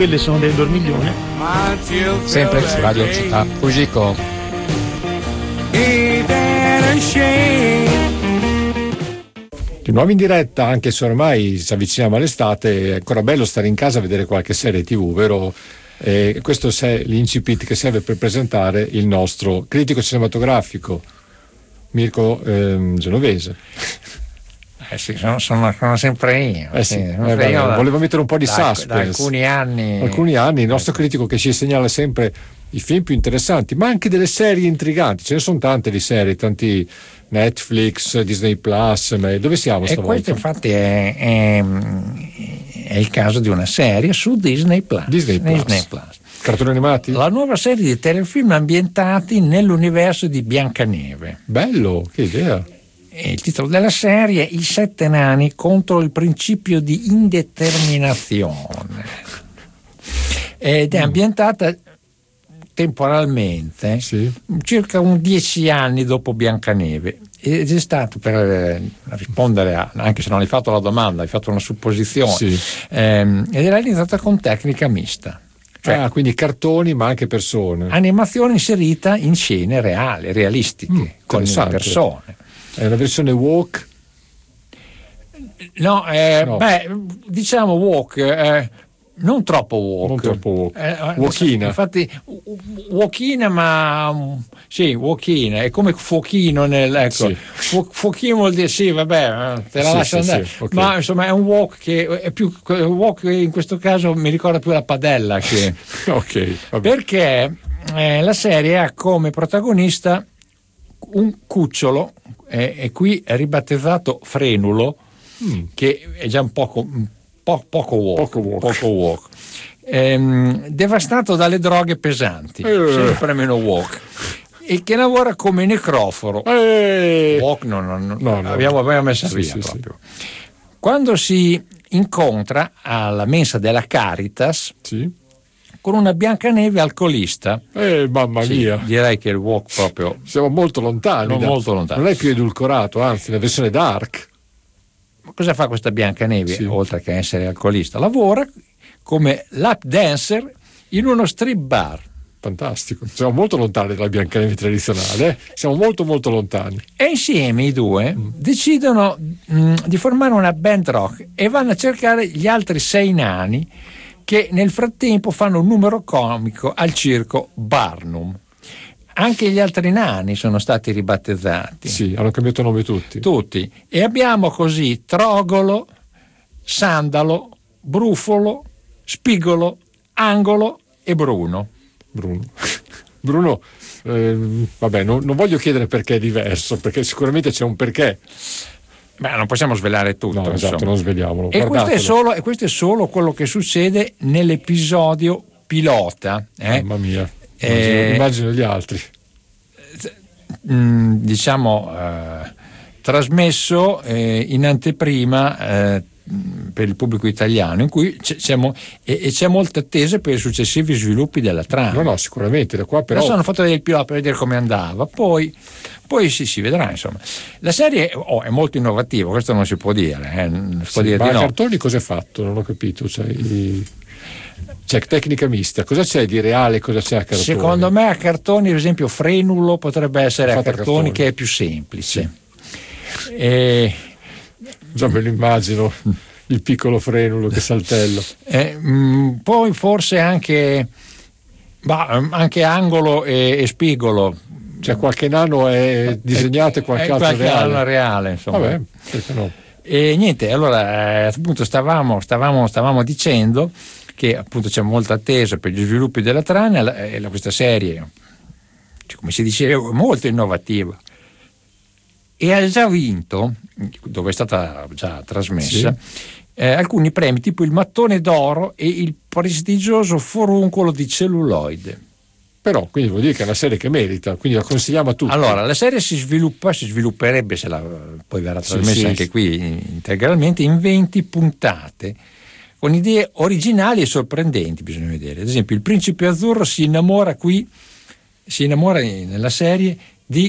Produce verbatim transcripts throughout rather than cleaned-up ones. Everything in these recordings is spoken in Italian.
Quelle sono del dormiglione. Sempre su Radio Città Fujiko. Di nuovo in diretta, anche se ormai ci avviciniamo all'estate, è ancora bello stare in casa a vedere qualche serie tivù, vero? E questo è l'incipit che serve per presentare il nostro critico cinematografico, Mirko ehm, Genovese. Eh sì, sono, sono, sono sempre io. Eh sì, sì, eh sempre beh, io da, volevo mettere un po' di da, suspense. Da alcuni anni. Alcuni anni, il nostro critico che ci segnala sempre i film più interessanti, ma anche delle serie intriganti. Ce ne sono tante di serie, tanti Netflix, Disney Plus. Ma dove siamo stavolta? E questo infatti è, è, è il caso di una serie su Disney Plus. Disney Plus. Disney Plus. Cartoni animati? La nuova serie di telefilm ambientati nell'universo di Biancaneve. Bello, che idea. E il titolo della serie: I sette nani contro il principio di indeterminazione. Ed è ambientata temporalmente sì. circa un dieci anni dopo Biancaneve, ed è stato, per rispondere a, anche se non hai fatto la domanda, hai fatto una supposizione, sì. ehm, ed è realizzata con tecnica mista. Cioè, ah, quindi cartoni ma anche persone. Animazione inserita in scene reali, realistiche, mm, con le persone. È una versione walk? No, eh, no. beh, diciamo walk, eh, non troppo walk. Non troppo walk. Eh, walkina. Infatti, walkina, ma sì, walkina, è come fuochino nel, ecco. Sì. Fu, fuochino vuol dire sì, vabbè, te la sì, lascio sì, andare. Sì, okay. Ma insomma è un walk che è più, walk in questo caso mi ricorda più la padella che. Ok. Vabbè. Perché eh, la serie ha come protagonista un cucciolo, eh, e qui è ribattezzato Frenulo, mm. che è già un poco, un po, poco walk, poco walk. Poco walk. Ehm, devastato dalle droghe pesanti, eh. sempre meno walk, e che lavora come necroforo. Eh. Walk no, no, no, no, no. Abbiamo, abbiamo messo sì, via sì, proprio. Sì. Quando si incontra alla mensa della Caritas, sì. con una Biancaneve alcolista. Eh, mamma sì, mia. Direi che il walk proprio. Siamo molto lontani. Non da, molto lontani. Non è più edulcorato, anzi, la versione dark. Ma cosa fa questa Biancaneve, sì. oltre che essere alcolista? Lavora come lap dancer in uno strip bar. Fantastico. Siamo molto lontani dalla Biancaneve tradizionale. Eh? Siamo molto, molto lontani. E insieme i due mm. decidono mh, di formare una band rock e vanno a cercare gli altri sei nani, che nel frattempo fanno un numero comico al circo Barnum. Anche gli altri nani sono stati ribattezzati. Sì, hanno cambiato nome tutti. Tutti. E abbiamo così Trogolo, Sandalo, Brufolo, Spigolo, Angolo e Bruno. Bruno. Bruno, eh, vabbè, non, non voglio chiedere perché è diverso, perché sicuramente c'è un perché. Beh, non possiamo svelare tutto. No, esatto, non sveliamolo. E questo, è solo, e questo è solo quello che succede nell'episodio pilota. Eh? Mamma mia, eh, immagino, immagino gli altri. Mh, diciamo, eh, trasmesso eh, in anteprima eh, per il pubblico italiano, in cui c'è, c'è mo- e, e c'è molta attesa per i successivi sviluppi della trama. No, no, sicuramente. Da qua però. Adesso hanno fatto vedere il pilota per vedere come andava, poi. Poi si, si vedrà, insomma. La serie oh, è molto innovativa, questo non si può dire. Eh. Non si può sì, dire ma di a no. cartoni cosa è fatto? Non ho capito. Cioè, i... c'è tecnica mista. Cosa c'è di reale? Cosa c'è a cartoni? Secondo me a cartoni, per esempio, Frenulo potrebbe essere a cartoni, a cartoni che è più semplice. Sì. E... Già me lo immagino, il piccolo Frenulo che saltello. Eh, mh, poi forse anche, bah, anche Angolo e, e Spigolo. Cioè qualche nano è disegnato e qualche, altro qualche reale. Anno reale, insomma. Vabbè, perché no? E niente, allora eh, appunto stavamo, stavamo, stavamo dicendo che appunto c'è molta attesa per gli sviluppi della trama e la, questa serie, cioè, come si diceva, molto innovativa, e ha già vinto, dove è stata già trasmessa, sì. eh, alcuni premi tipo il Mattone d'Oro e il prestigioso Foruncolo di celluloide. Però quindi vuol dire che è una serie che merita, quindi la consigliamo a tutti. Allora, la serie si sviluppa, si svilupperebbe, se la, poi verrà trasmessa sì, sì, anche sì. qui integralmente, in venti puntate, con idee originali e sorprendenti, bisogna vedere. Ad esempio, il principe azzurro si innamora qui, si innamora nella serie di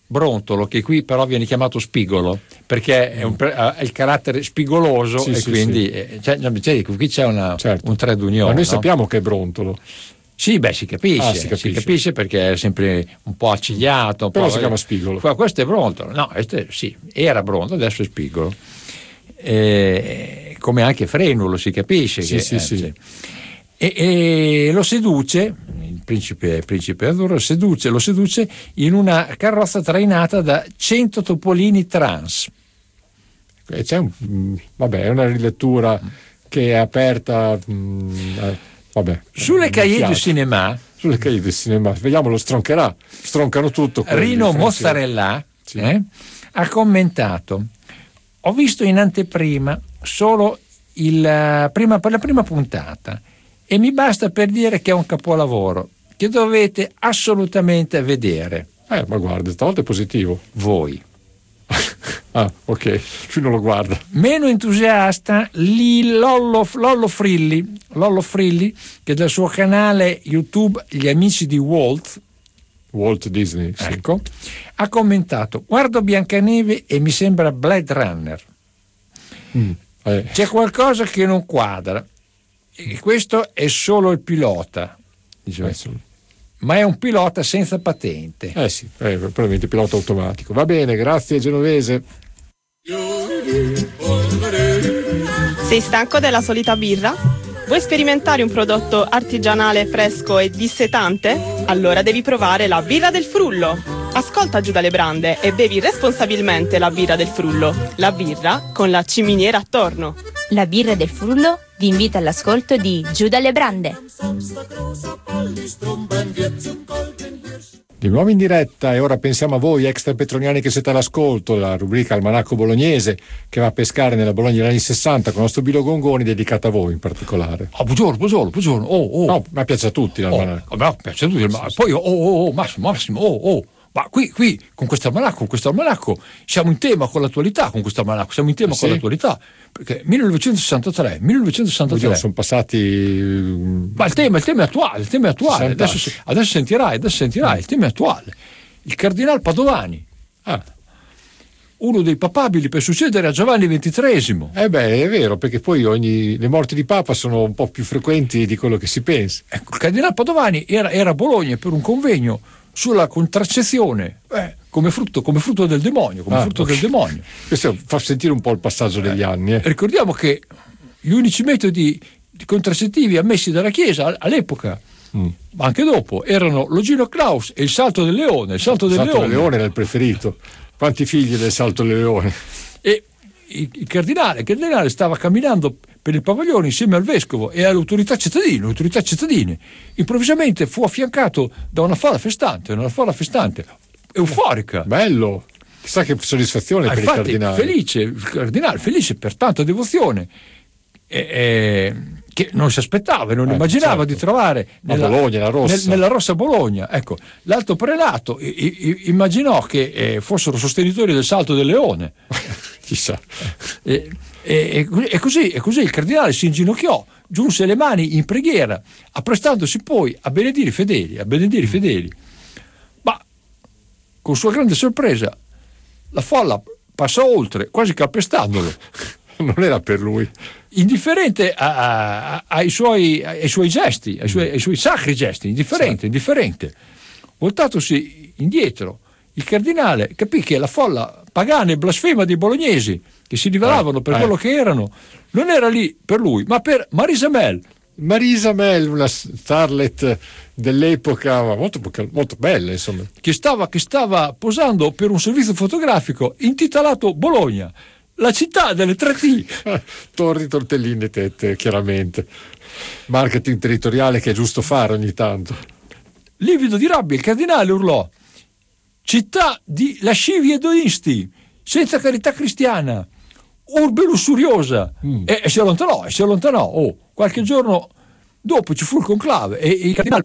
brontolo, che qui però viene chiamato spigolo, perché è un, ha il carattere spigoloso, sì, e sì, quindi sì. Eh, cioè, cioè, qui c'è una, certo. un trade union. Ma noi no? sappiamo che è brontolo. Sì, beh, si capisce, ah, si, si capisce. capisce perché è sempre un po' accigliato. Un Però po', si chiama spigolo. Questo è brontolo, no, questo è, sì, era brontolo, adesso è spigolo. Eh, come anche frenulo, si capisce. Sì, che, sì, eh, sì. Cioè, e, e lo seduce, il principe, principe Azzurro seduce, lo seduce in una carrozza trainata da cento topolini trans. E c'è un, vabbè, è una rilettura che è aperta. Mh, vabbè, sulle cahiers du cinéma, sulle cahiers du cinéma, vediamo, lo stroncherà, stroncano tutto. Rino Mozzarella sì. eh, ha commentato: ho visto in anteprima solo il, prima, per la prima puntata e mi basta per dire che è un capolavoro che dovete assolutamente vedere. Eh, ma guarda, stavolta è positivo. Voi. Ah, ok, lui non lo guarda. Meno entusiasta lì Lollo, Lollo Frilli, Lollo Frilli, che dal suo canale YouTube Gli Amici di Walt, Walt Disney, sì. ecco, ha commentato: guardo Biancaneve e mi sembra Blade Runner. Mm, eh. C'è qualcosa che non quadra. E questo è solo il pilota, dice, eh, ma è un pilota senza patente. Eh sì, è probabilmente pilota automatico. Va bene, grazie Genovese. Sei stanco della solita birra? Vuoi sperimentare un prodotto artigianale fresco e dissetante? Allora devi provare la birra del Frullo. Ascolta Giù dalle Brande e bevi responsabilmente la birra del Frullo, la birra con la ciminiera attorno. La birra del Frullo vi invita all'ascolto di Giù dalle Brande. Di nuovo in diretta, e ora pensiamo a voi extrapetroniani che siete all'ascolto, la rubrica Almanacco Bolognese che va a pescare nella Bologna degli anni sessanta con il nostro Bilo Gongoni, dedicata a voi in particolare. Oh, buongiorno, buongiorno, buongiorno. Oh, oh. No, ma piace a tutti l'almanacco. Oh, ma piace a tutti, ma poi oh, oh, oh, Massimo, Massimo, oh, oh. Ma qui, qui con questo almanacco, con questo almanacco siamo in tema con l'attualità, con questo almanacco siamo in tema sì. con l'attualità, perché millenovecentosessantatré, millenovecentosessantatré Oddio, sono passati. Ma il tema, il tema è attuale, il tema è attuale. Adesso, adesso sentirai, adesso sentirai, mm. il tema è attuale. Il cardinal Padovani, ah. uno dei papabili per succedere a Giovanni ventitreesimo. Eh beh, è vero, perché poi ogni, le morti di Papa sono un po' più frequenti di quello che si pensa. Ecco, il cardinal Padovani era, era a Bologna per un convegno sulla contraccezione eh, come, frutto, come frutto del demonio, come ah, frutto okay. del demonio. Questo fa sentire un po' il passaggio degli eh, anni. Eh. Ricordiamo che gli unici metodi contraccettivi ammessi dalla Chiesa all'epoca, mm. ma anche dopo, erano l'Ogino Claus e il salto del leone. Il salto, il del, salto leone. del leone era il preferito. Quanti figli del salto del leone? E il, il cardinale, il cardinale stava camminando per il pavaglione insieme al vescovo e alle autorità cittadine, autorità cittadine. Improvvisamente fu affiancato da una folla festante, una folla festante, euforica. Bello! Chissà che soddisfazione ah, per infatti, il cardinale. Felice, il cardinale felice per tanta devozione e, e, che non si aspettava e non eh, immaginava certo. di trovare nella, Bologna, la rossa. Nel, nella rossa Bologna. Ecco, l'alto prelato i, i, immaginò che eh, fossero sostenitori del salto del leone. Chissà. E, e, e, così, e così il cardinale si inginocchiò, giunse le mani in preghiera, apprestandosi poi a benedire i fedeli, a benedire i fedeli. Ma con sua grande sorpresa la folla passò oltre, quasi calpestandolo. Non era per lui. Indifferente a, a, ai, suoi, ai suoi gesti, ai suoi, ai suoi sacri gesti, indifferente, sì. indifferente. Voltatosi indietro, il cardinale capì che la folla pagana e blasfema dei bolognesi, che si rivelavano eh, per eh. quello che erano, non era lì per lui, ma per Marisa Mel. Marisa Mel, una starlet dell'epoca, molto, molto bella, insomma. Che stava, che stava posando per un servizio fotografico intitolato Bologna, la città delle tre T. Torri, tortellini e tette, chiaramente. Marketing territoriale che è giusto fare ogni tanto. Livido di rabbia, il cardinale urlò: città di lascivi edonisti, senza carità cristiana, urbe lussuriosa. Mm. E, e si allontanò, e si allontanò. Oh, qualche giorno dopo ci fu il conclave e, e il cardinale